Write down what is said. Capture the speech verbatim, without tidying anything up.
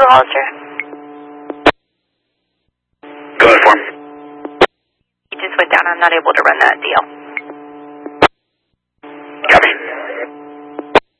Hollister. Go ahead for him. He just went down. I'm not able to run that deal.